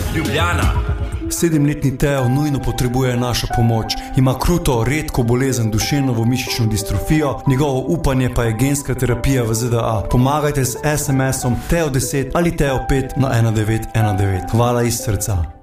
Ljubljana. 7-letni Teo nujno potrebuje našo pomoč. Ima kruto, redko bolezen duševno-mišično distrofijo, njegovo upanje pa je genska terapija v ZDA. Pomagajte z SMS-om Teo10 ali Teo5 na 1919. Hvala iz srca.